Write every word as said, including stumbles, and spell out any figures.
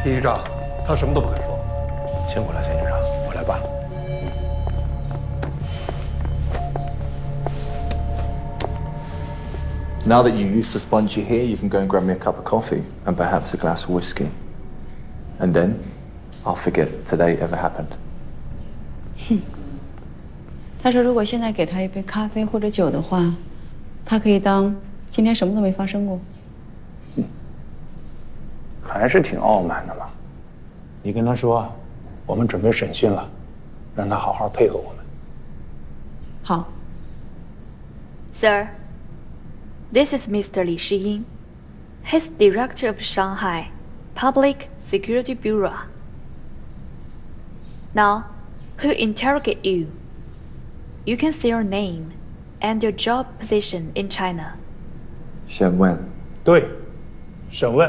李局长，他什么都不肯说。 辛苦了，钱局长，我来办。 Now that you used the spongy here, you can go and grab me a cup of coffee and perhaps a glass of whiskey. And then, I'll forget today ever happened. 哼，他说如果现在给他一杯咖啡或者酒的话，他可以当今天什么都没发生过。 嗯，还是挺傲慢的嘛。你跟他说，我们准备审讯了，让他好好配合我们。 好。 Sir, this is Mister Li Shiying. He's Director of Shanghai Public Security Bureau. Now, he'll interrogate you. You can say your name and your job position in China. 审问。 对，审问。